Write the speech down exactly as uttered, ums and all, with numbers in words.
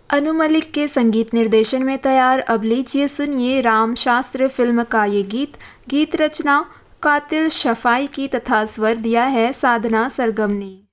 अनु मलिक के संगीत निर्देशन में तैयार अब लीजिए सुनिए राम शास्त्र फिल्म का ये गीत। गीत रचना कातिल शफाई की तथा स्वर दिया है साधना सरगम ने।